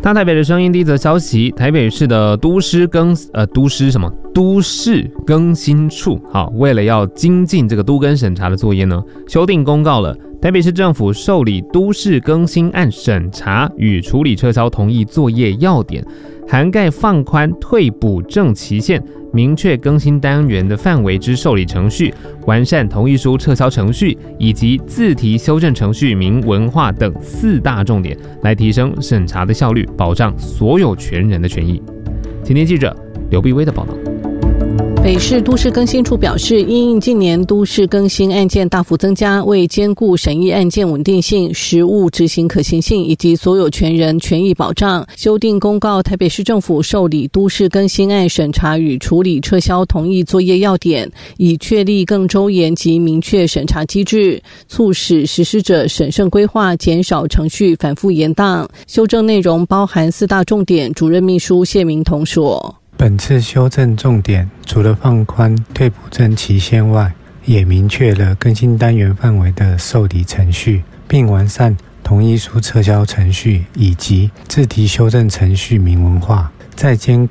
大台北的声音第一则消息，台北市的都市更新处，为了要精进这个都更审查的作业呢，修订公告了台北市政府受理都市更新案审查与处理撤销同意作业要点，涵盖放宽退补正期限、明确更新单元的范围之受理程序、完善同意书撤销程序以及自提修正程序明文化等4大重点，来提升审查的效率，保障所有权人的权益。今天记者刘碧薇的报道。 北市都市更新处表示，因应近年都市更新案件大幅增加，为兼顾审议案件稳定性、实务执行可行性以及所有权人权益保障，修订公告台北市政府受理都市更新案审查与处理撤销同意作业要点，以确立更周延及明确审查机制，促使实施者审慎规划，减少程序反复延宕。修正内容包含4大重点，主任秘书谢明彤说。 本次修正重点除了放宽退补正期限外，也明确了更新单元范围的受理程序，并完善同意书撤销程序以及自提修正程序明文化，在兼